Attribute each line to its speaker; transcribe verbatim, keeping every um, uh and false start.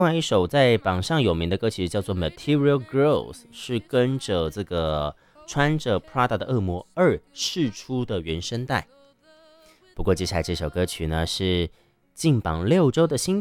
Speaker 1: 另外一首在榜上有名的歌其实叫做《Material Girls》，是跟着这个穿着 Prada 的恶魔二试出的原声带。不过接下来这首歌曲呢是进榜六周的新